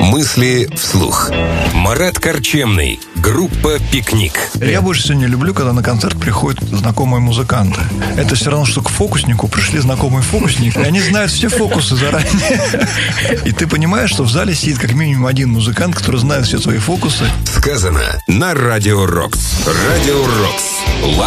Мысли вслух. Марат Корчемный. Группа «Пикник». Я больше всего не люблю, когда на концерт приходят знакомые музыканты. Это все равно, что к фокуснику пришли знакомые фокусники, и они знают все фокусы заранее. И ты понимаешь, что в зале сидит как минимум один музыкант, который знает все твои фокусы. Сказано на Радио Рокс. Радио Рокс.